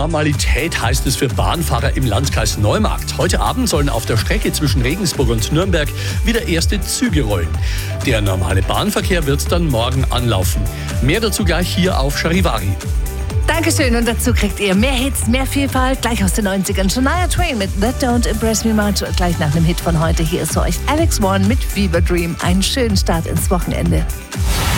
Normalität heißt es für Bahnfahrer im Landkreis Neumarkt. Heute Abend sollen auf der Strecke zwischen Regensburg und Nürnberg wieder erste Züge rollen. Der normale Bahnverkehr wird dann morgen anlaufen. Mehr dazu gleich hier auf Charivari. Dankeschön, und dazu kriegt ihr mehr Hits, mehr Vielfalt, gleich aus den 90ern. Shania Twain mit That Don't Impress Me Much. Und gleich nach dem Hit von heute hier ist für euch Alex Warren mit Fever Dream. Einen schönen Start ins Wochenende.